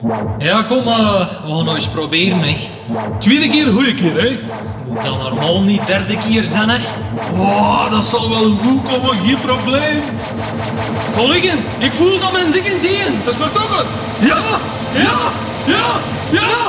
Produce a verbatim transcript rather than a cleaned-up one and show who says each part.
Speaker 1: Ja, kom, uh, we gaan nog eens proberen, hè.
Speaker 2: Tweede keer, goeie keer, hè.
Speaker 1: Moet dan normaal niet derde keer zijn, hè.
Speaker 2: Oh, dat zal wel goed komen, geen probleem.
Speaker 1: Collega, ik voel dat mijn dikke teen.
Speaker 2: Dat is vertrokken. Ja, ja, ja, ja.